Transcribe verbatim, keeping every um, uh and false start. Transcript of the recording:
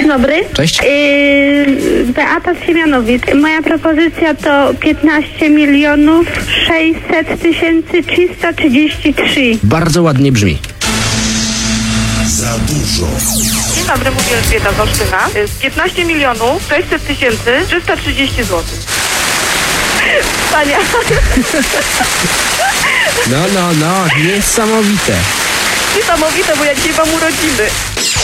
Dzień dobry. Cześć. Yy, Beata z Siemianowic. Moja propozycja to piętnaście milionów sześćset tysięcy trzysta trzydzieści trzy. Bardzo ładnie brzmi. Za dużo. Dzień dobry, mówię Elżbieta z Olsztyna. piętnaście milionów sześćset tysięcy trzysta trzydzieści złotych. Pania. No, no, no, niesamowite. Niesamowite, bo ja dzisiaj mam urodziny.